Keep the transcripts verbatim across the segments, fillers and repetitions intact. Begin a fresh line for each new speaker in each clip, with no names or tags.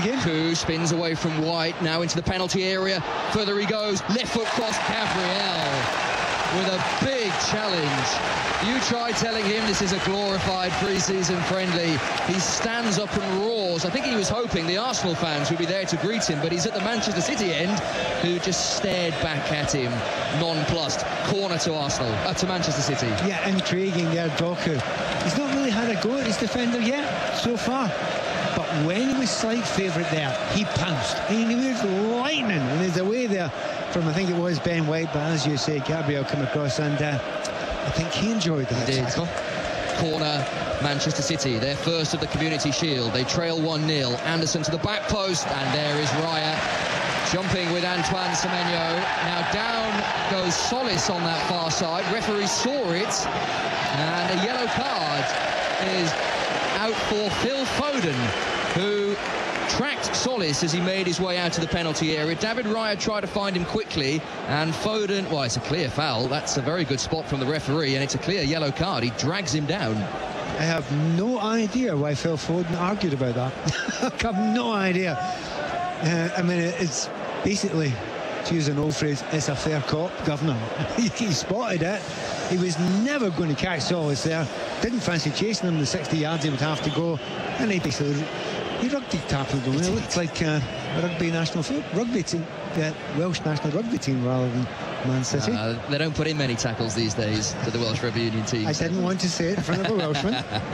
game.
Doku spins away from White, now into the penalty area. Further he goes, left foot cross, Gabriel with a big challenge. You try telling him this is a glorified pre-season friendly. He stands up and roars. I think he was hoping the Arsenal fans would be there to greet him, but he's at the Manchester City end, who just stared back at him, nonplussed. Corner to Arsenal, uh, to Manchester City.
Yeah, intriguing there, Doku. He's not really had a go at his defender yet, so far. But when he was slight favourite there, he pounced. He was lightning, and he's away there from, I think it was Ben White, but as you say, Gabriel come across, and uh, I think he enjoyed that tackle.
Corner, Manchester City, their first of the Community Shield. They trail one nil. Anderson to the back post, and there is Raya jumping with Antoine Semenyo. Now down goes Solis on that far side. Referee saw it, and a yellow card is out for Phil Foden, who tracked Solis as he made his way out to the penalty area. David Raya tried to find him quickly, and Foden, well, it's a clear foul. That's a very good spot from the referee, and it's a clear yellow card. He drags him down.
I have no idea why Phil Foden argued about that. I have no idea. Uh, I mean, it's basically, to use an old phrase, it's a fair cop, governor. He spotted it. He was never going to catch Solis there. Didn't fancy chasing him the sixty yards he would have to go, and he basically he rugby tackled him. It looked like uh, a rugby national foot, rugby team, uh, Welsh national rugby team rather than Man City.
Uh, they don't put in many tackles these days to the Welsh Rugby Union team.
I didn't want to say it in front of a Welshman.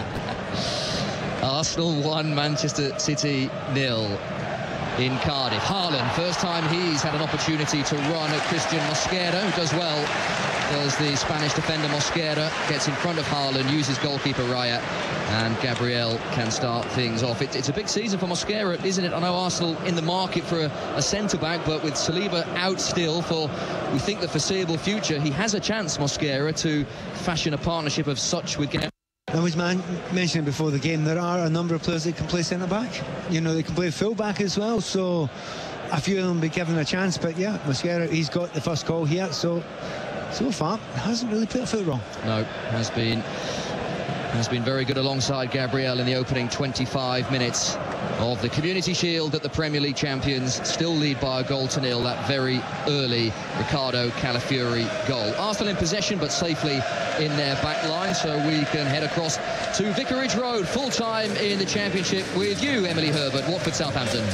Arsenal one, Manchester City nil in Cardiff. Haaland, first time he's had an opportunity to run at Christian Mosquera, who does well. Does the Spanish defender Mosquera, gets in front of Haaland, uses goalkeeper Raya, and Gabriel can start things off. It, it's a big season for Mosquera, isn't it? I know Arsenal in the market for a, a centre-back, but with Saliba out still for, we think, the foreseeable future, he has a chance, Mosquera, to fashion a partnership of such with Gabriel.
I was man mentioning before the game, there are a number of players that can play centre-back. You know, they can play full-back as well, so a few of them will be given a chance. But yeah, Mosquera, he's got the first call here, so so far hasn't really put a foot wrong.
No, has been has been very good alongside Gabriel in the opening twenty-five minutes of the Community Shield that the Premier League champions still lead by a goal to nil. That very early Ricardo Calafiori goal. Arsenal in possession, but safely in their back line, so we can head across to Vicarage Road, full time in the Championship with you, Emily Herbert. Watford Southampton.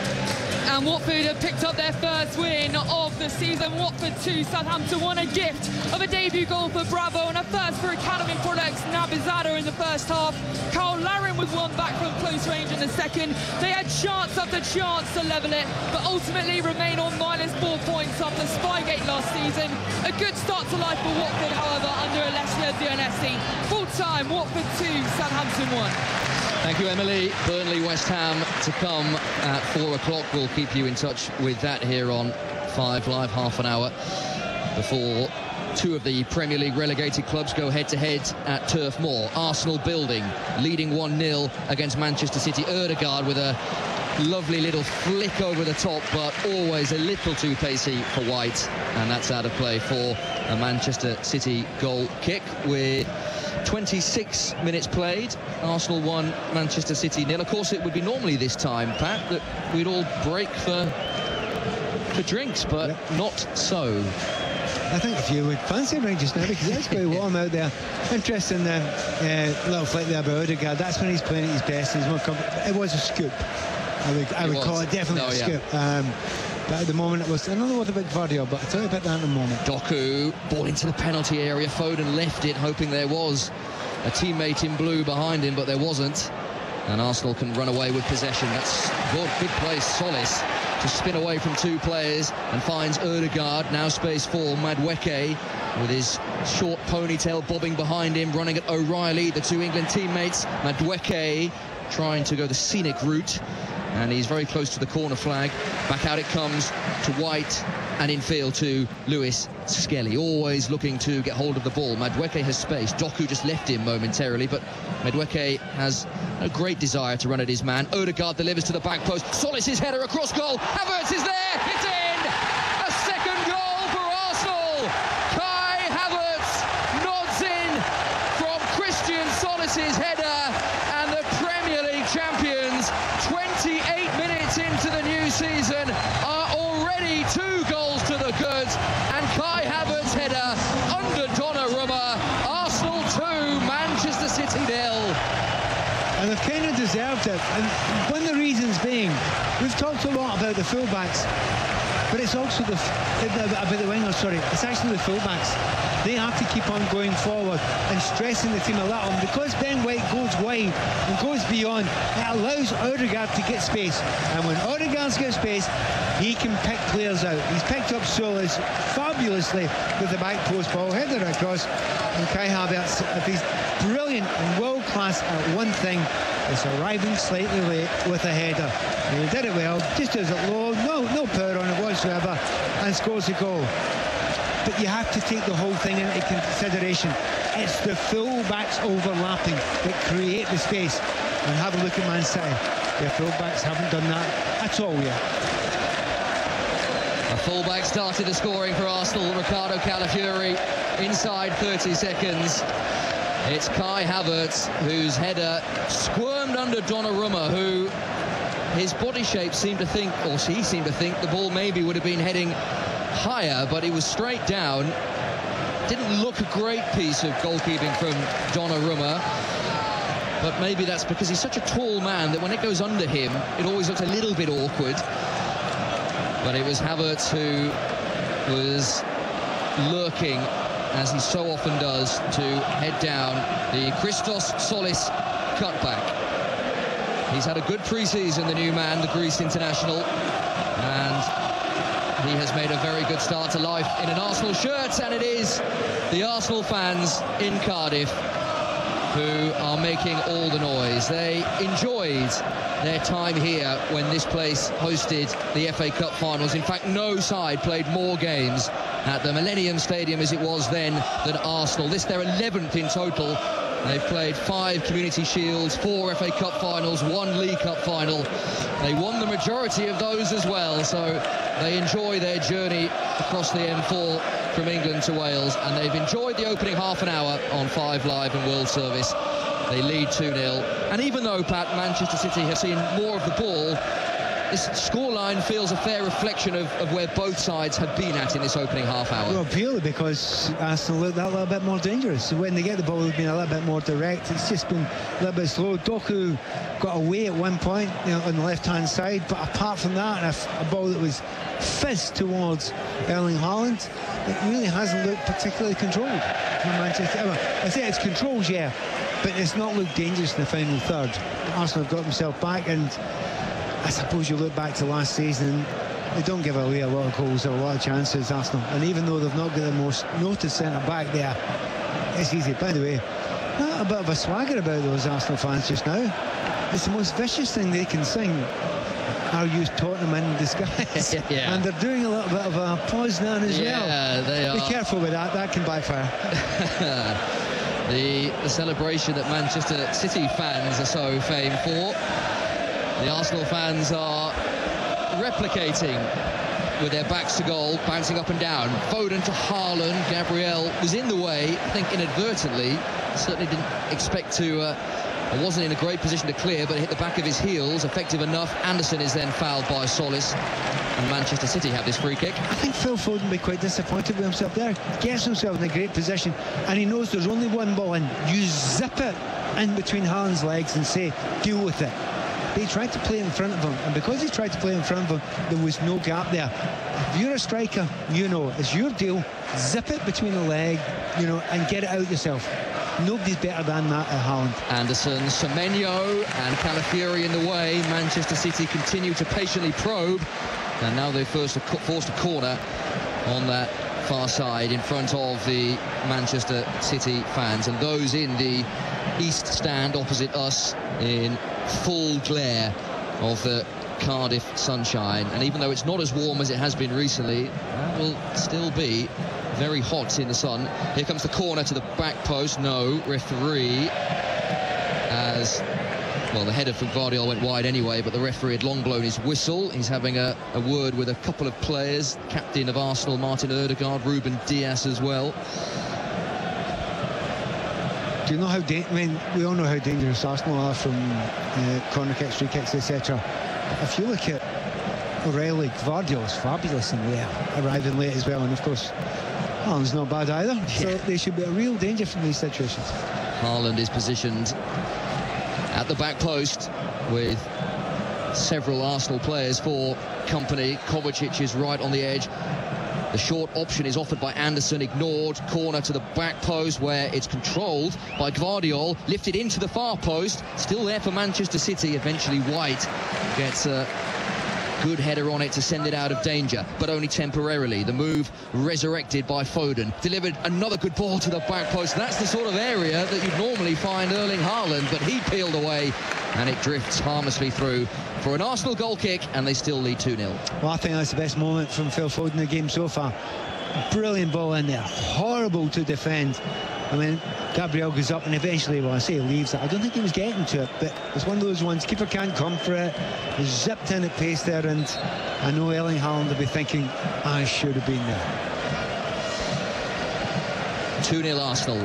And Watford have picked up their first win of the season. Watford two, Southampton one. A gift of a debut goal for Bravo and a first for Academy products Nabizada in the first half. Carl Larin with one back from close range in the second. They had chance after chance to level it, but ultimately remain on minus four points after Spygate last season. A good start to life for Watford, however, under Alessio Dionesi. Full time, Watford two, Southampton one.
Thank you, Emily. Burnley West Ham to come at four o'clock. We'll keep you in touch with that here on Five Live, half an hour before two of the Premier League relegated clubs go head-to-head at Turf Moor. Arsenal building, leading one nil against Manchester City. Ødegaard with a lovely little flick over the top, but always a little too pacey for White, and that's out of play for a Manchester City goal kick. With twenty-six minutes played, Arsenal one, Manchester City nil. Of course, it would be normally this time, Pat, that we'd all break for for drinks, but yep. Not so.
I think if you would fancy a drink just now, because it's quite warm out there. Interesting uh, uh, little flick there by Ødegaard. That's when he's playing at his best. He's more comfortable. It was a scoop. I would, I would call it definitely no, a yeah. scoop. Um, but at the moment it was, I don't know what about Gvardiol, but I'll tell you about that in a moment.
Doku, ball into the penalty area. Foden left it, hoping there was a teammate in blue behind him, but there wasn't. And Arsenal can run away with possession. That's good, good play, Solis, to spin away from two players and finds Ødegaard. Now space for Madueke with his short ponytail bobbing behind him, running at O'Reilly, the two England teammates. Madueke trying to go the scenic route, and he's very close to the corner flag. Back out it comes to White, and infield to Lewis Skelly, always looking to get hold of the ball. Madueke has space. Doku just left him momentarily, but Madueke has a great desire to run at his man. Ødegaard delivers to the back post. Solis' header across goal. Havertz is there. It's in. A second goal for Arsenal. Kai Havertz nods in from Christian Solis' header, and the Premier League champions, twenty-eight minutes season are already two goals to the good, and Kai Havertz header under Donnarumma. Arsenal two, Manchester City nil.
And they've kind of deserved it. And one of the reasons being, we've talked a lot about the fullbacks, but it's also the about the wingers. Sorry, it's actually the fullbacks. They have to keep on going forward and stressing the team a little. And because Ben White goes wide and goes beyond, it allows Odegaard to get space. And when Odegaard's got space, he can pick players out. He's picked up Solis fabulously with the back post ball, headed across, and Kai Havertz, if he's brilliant and world class at one thing, it's arriving slightly late with a header. And he did it well, just does it low, no, no power on it whatsoever, and scores a goal. But you have to take the whole thing into consideration. It's the full-backs overlapping that create the space. And have a look at Man City. Their full-backs haven't done that at all yet.
A full-back started the scoring for Arsenal, Ricardo Calafiori, inside thirty seconds. It's Kai Havertz, whose header squirmed under Donnarumma, who his body shape seemed to think, or he seemed to think, the ball maybe would have been heading higher, but he was straight down. Didn't look a great piece of goalkeeping from Donnarumma, but maybe that's because he's such a tall man that when it goes under him, it always looks a little bit awkward. But it was Havertz who was lurking, as he so often does, to head down the Christos Solis cutback. He's had a good pre-season, the new man, the Greece international, and he has made a very good start to life in an Arsenal shirt, and it is the Arsenal fans in Cardiff who are making all the noise. They enjoyed their time here when this place hosted the F A Cup finals. In fact, no side played more games at the Millennium Stadium as it was then than Arsenal. This their eleventh in total. They've played five Community Shields, four F A Cup finals, one League Cup final. They won the majority of those as well, so they enjoy their journey across the M four from England to Wales, and they've enjoyed the opening half an hour on Five Live and World Service. They lead two nil, and even though, Pat, Manchester City have seen more of the ball, this scoreline feels a fair reflection of, of where both sides have been at in this opening half hour.
Well, purely because Arsenal looked that little bit more dangerous. So when they get the ball, they've been a little bit more direct. It's just been a little bit slow. Doku got away at one point, you know, on the left-hand side, but apart from that, a, a ball that was fizzed towards Erling Haaland, it really hasn't looked particularly controlled from Manchester. I say it's controlled, yeah, but it's not looked dangerous in the final third. Arsenal have got themselves back, and I suppose you look back to last season, they don't give away a lot of goals or a lot of chances, Arsenal. And even though they've not got the most noted centre-back there, it's easy. By the way, not a bit of a swagger about those Arsenal fans just now. It's the most vicious thing they can sing. I'll use Tottenham in disguise.
Yeah.
And they're doing a little bit of a Poznan as
yeah,
well.
Yeah, they are.
Be careful with that, that can backfire.
the, the celebration that Manchester City fans are so famed for, the Arsenal fans are replicating with their backs to goal, bouncing up and down. Foden to Haaland. Gabriel was in the way, I think inadvertently. Certainly didn't expect to... Uh, wasn't in a great position to clear, but it hit the back of his heels, effective enough. Anderson is then fouled by Solis, and Manchester City have this free kick.
I think Phil Foden will be quite disappointed with himself there. Gets himself in a great position, and he knows there's only one ball in. You zip it in between Haaland's legs and say, deal with it. They tried to play in front of him, and because he tried to play in front of him, there was no gap there. If you're a striker, you know, it's your deal. Zip it between the leg, you know, and get it out yourself. Nobody's better than that at Haaland.
Anderson, Semenyo and Calafiori in the way. Manchester City continue to patiently probe, and now they've forced a, forced a corner on that far side in front of the Manchester City fans, and those in the east stand opposite us in full glare of the Cardiff sunshine. And even though it's not as warm as it has been recently, it will still be very hot in the sun. Here comes the corner to the back post. No, referee, as well, the header from Gvardiol went wide anyway, but the referee had long blown his whistle. He's having a, a word with a couple of players, captain of Arsenal Martin Odegaard, Ruben Dias as well.
Do you know how I mean, we all know how dangerous Arsenal are from uh, corner kicks, free kicks, et cetera. If you look at O'Reilly, Gvardiol's fabulous in there, arriving late as well, and of course Haaland's not bad either, yeah. So they should be a real danger from these situations.
Haaland is positioned at the back post with several Arsenal players for company. Kovacic is right on the edge. The short option is offered by Anderson, ignored. Corner to the back post where it's controlled by Gvardiol, lifted into the far post, still there for Manchester City. Eventually White gets a good header on it to send it out of danger, but only temporarily. The move resurrected by Foden, delivered another good ball to the back post. That's the sort of area that you'd normally find Erling Haaland, but he peeled away and it drifts harmlessly through for an Arsenal goal kick, and they still lead two nil.
Well, I think that's the best moment from Phil Foden in the game so far. Brilliant ball in there, horrible to defend. I mean, Gabriel goes up and eventually, well, I say he leaves it. I don't think he was getting to it, but it's one of those ones, keeper can't come for it. He zipped in at pace there, and I know Erling Haaland will be thinking, I should have been there.
two nil Arsenal.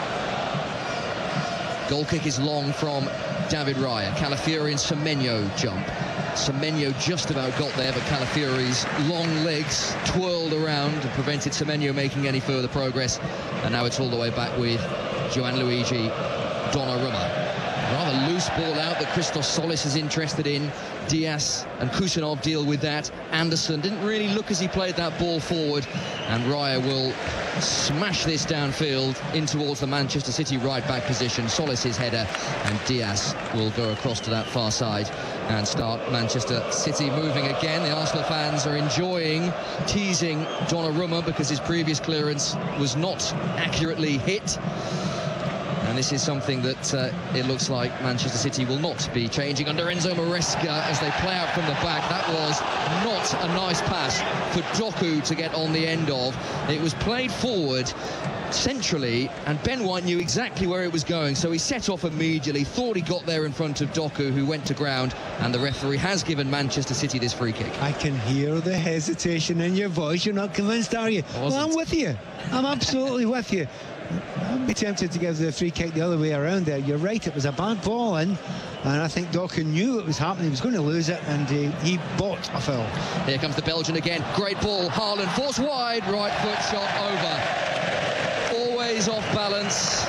Goal kick is long from David Raya. Calafiori and Semenyo jump. Semenyo just about got there, but Calafiori's long legs twirled around and prevented Semenyo making any further progress. And now it's all the way back with Gianluigi Donnarumma. Rather loose ball out that Christos Solis is interested in. Diaz and Kusanov deal with that. Anderson didn't really look as he played that ball forward, and Raya will smash this downfield in towards the Manchester City right back position. Solis' header, and Diaz will go across to that far side and start Manchester City moving again. The Arsenal fans are enjoying teasing Donnarumma because his previous clearance was not accurately hit. And this is something that uh, it looks like Manchester City will not be changing under Enzo Maresca as they play out from the back. That was not a nice pass for Doku to get on the end of. It was played forward centrally, and Ben White knew exactly where it was going, so he set off immediately, thought he got there in front of Doku, who went to ground, and the referee has given Manchester City this free kick.
I can hear the hesitation in your voice. You're not convinced, are you? Well, I'm with you. I'm absolutely with you. I'd be tempted to give the free kick the other way around there. You're right, it was a bad ball in, and I think Doku knew it was happening. He was going to lose it, and he, he bought a foul.
Here comes the Belgian again. Great ball. Haaland forced wide, right foot shot over. Always off balance,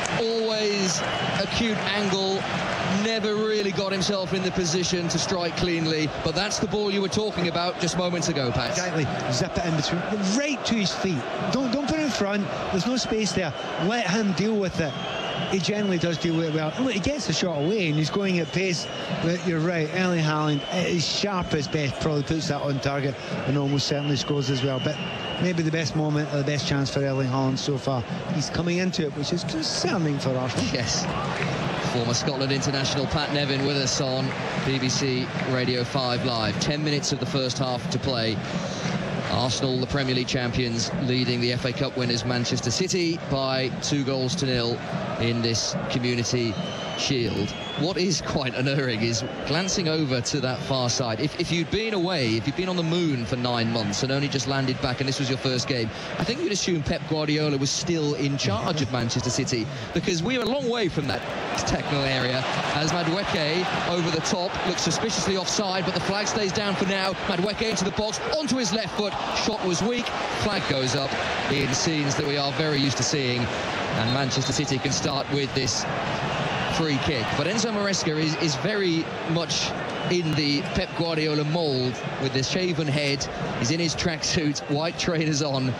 always acute angle. Never really got himself in the position to strike cleanly, but that's the ball you were talking about just moments ago, Pat.
Exactly. Zip it in between, right to his feet. Don't don't put it in front. There's no space there. Let him deal with it. He generally does deal with it well. Look, he gets the shot away and he's going at pace. But you're right, Erling Haaland, at his sharpest best, probably puts that on target and almost certainly scores as well. But maybe the best moment or the best chance for Erling Haaland so far. He's coming into it, which is concerning for Arsenal.
Yes. Former Scotland international Pat Nevin with us on B B C Radio five Live. Ten minutes of the first half to play. Arsenal, the Premier League champions, leading the F A Cup winners Manchester City by two goals to nil in this Community Shield. What is quite unerring is glancing over to that far side. If, if you'd been away, if you'd been on the moon for nine months and only just landed back and this was your first game, I think you'd assume Pep Guardiola was still in charge of Manchester City, because we're a long way from that technical area as Madueke over the top looks suspiciously offside, but the flag stays down for now. Madueke into the box, onto his left foot, shot was weak, flag goes up in scenes that we are very used to seeing, and Manchester City can start with this free kick. But Enzo Maresca is, is very much in the Pep Guardiola mould with the shaven head. He's in his tracksuit, white trainers on.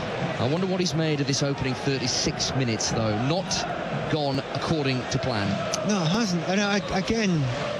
I wonder what he's made of this opening thirty-six minutes, though. Not gone according to plan.
No, it hasn't. And I, again,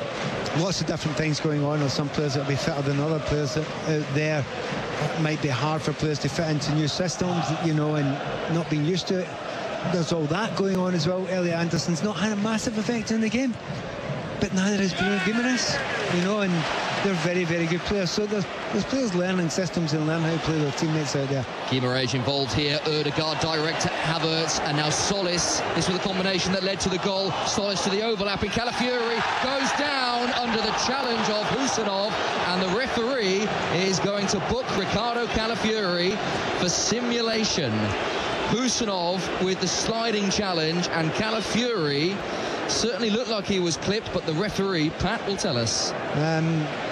lots of different things going on. There's some players that will be fitter than other players out there. It might be hard for players to fit into new systems, you know, and not being used to it. There's all that going on as well. Elliot Anderson's not had a massive effect in the game, but neither has Bruno Guimaraes, you know, and they're very, very good players. So there's, there's players learning systems and learning how to play their teammates out there.
Guimaraes involved here. Ødegaard direct to Havertz, and now Solis. This was the combination that led to the goal. Solis to the overlapping. Calafiori goes down under the challenge of Husanov, and the referee is going to book Ricardo Calafiori for simulation. Husanov with the sliding challenge, and Calafiori certainly looked like he was clipped, but the referee, Pat, will tell us.
Um,